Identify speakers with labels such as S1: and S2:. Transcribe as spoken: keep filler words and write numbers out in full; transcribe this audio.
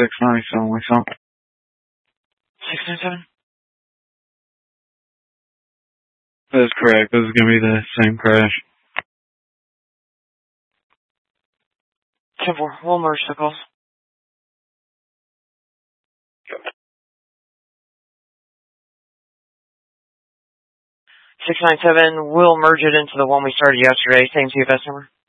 S1: six ninety-seven, what's up?
S2: six nine seven?
S1: That is correct. This is going to be the same crash.
S2: ten four, we'll merge the calls. six nine seven, we'll merge it into the one we started yesterday. Same C F S number.